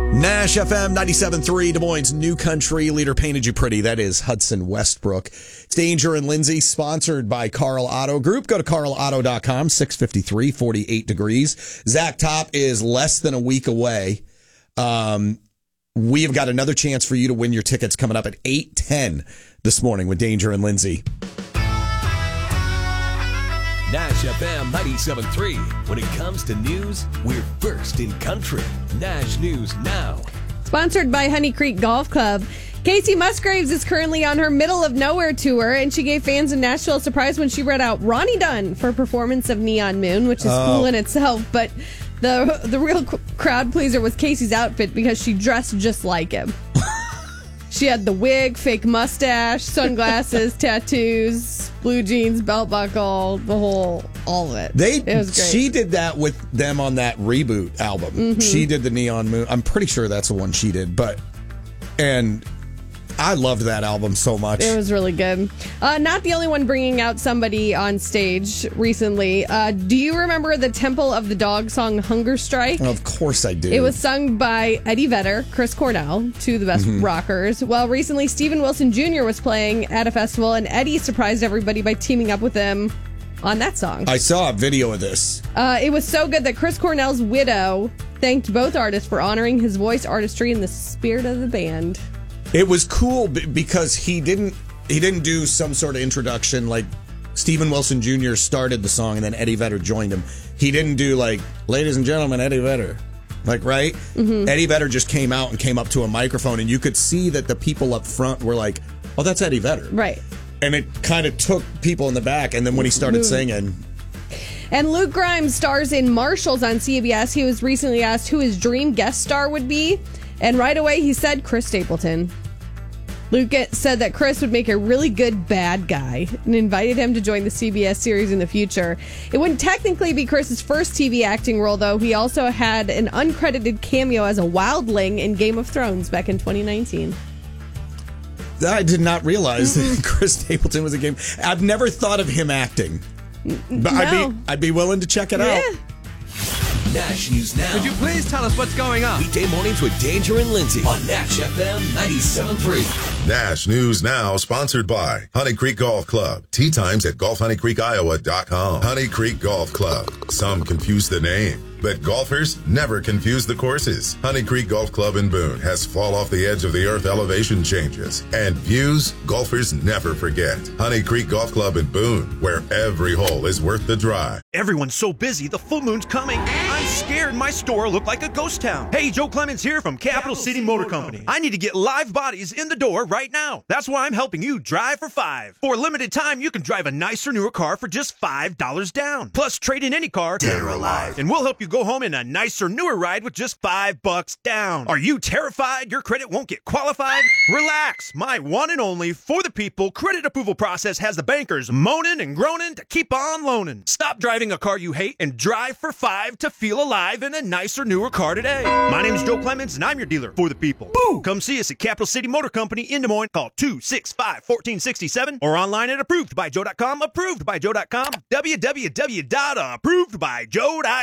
Nash FM 97.3, Des Moines' new country leader painted you pretty. That is Hudson Westbrook. It's Danger and Lindsay, sponsored by Carl Auto Group. Go to carlauto.com, 653, 48 degrees. Zach Top is less than a week away. We have got another chance for you to win your tickets coming up at 8:10 this morning with Danger and Lindsay. Nash FM 97.3. When it comes to news, we're first in country. Nash News Now. Sponsored by Honey Creek Golf Club. Casey Musgraves is currently on her Middle of Nowhere tour, and she gave fans in Nashville a surprise when she read out Ronnie Dunn for a performance of Neon Moon, which is cool in itself, but the real crowd pleaser was Casey's outfit because she dressed just like him. She had the wig, fake mustache, sunglasses, tattoos, blue jeans, belt buckle, all of it. It was great. She did that with them on that Reboot album. Mm-hmm. She did the Neon Moon. I'm pretty sure that's the one she did, and I loved that album so much. It was really good. Not the only one bringing out somebody on stage recently. Do you remember the Temple of the Dog song Hunger Strike? Of course I do. It was sung by Eddie Vedder, Chris Cornell, two of the best rockers. Well, recently Steven Wilson Jr. was playing at a festival, and Eddie surprised everybody by teaming up with him on that song. I saw a video of this. It was so good that Chris Cornell's widow thanked both artists for honoring his voice artistry and the spirit of the band. It was cool because he didn't do some sort of introduction like Steven Wilson Jr. started the song and then Eddie Vedder joined him. He didn't do like, ladies and gentlemen, Eddie Vedder. Like, right? Mm-hmm. Eddie Vedder just came out and came up to a microphone, and you could see that the people up front were like, oh, that's Eddie Vedder. Right. And it kind of took people in the back, and then when he started singing. And Luke Grimes stars in Marshalls on CBS. He was recently asked who his dream guest star would be. And right away, he said Chris Stapleton. Luke said that Chris would make a really good bad guy and invited him to join the CBS series in the future. It wouldn't technically be Chris's first TV acting role, though. He also had an uncredited cameo as a wildling in Game of Thrones back in 2019. I did not realize that Chris Stapleton was a game. I've never thought of him acting, but No. I'd be willing to check it out. Nash News Now. Could you please tell us what's going on? Weekday mornings with Danger and Lindsay on Nash FM 97.3. Nash News Now, sponsored by Honey Creek Golf Club. Tee times at golfhoneycreekiowa.com. Honey Creek Golf Club. Some confuse the name, but golfers never confuse the courses. Honey Creek Golf Club in Boone has fall off the edge of the earth elevation changes and views golfers never forget. Honey Creek Golf Club in Boone, where every hole is worth the drive. Everyone's so busy, the full moon's coming. I'm scared my store will look like a ghost town. Hey, Joe Clemens here from Capital City Motor Company. I need to get live bodies in the door right now. That's why I'm helping you drive for $5. For a limited time, you can drive a nicer, newer car for just $5 down. Plus, trade in any car, dead or alive, and we'll help you go home in a nicer, newer ride with just $5 down. Are you terrified your credit won't get qualified? Relax. My one and only for the people credit approval process has the bankers moaning and groaning to keep on loaning. Stop driving a car you hate and drive for $5 to feel alive in a nicer, newer car today. My name's Joe Clemens, and I'm your dealer for the people. Woo! Come see us at Capital City Motor Company in Des Moines. Call 265-1467 or online at approvedbyjoe.com. Approvedbyjoe.com. www.approvedbyjoe.com.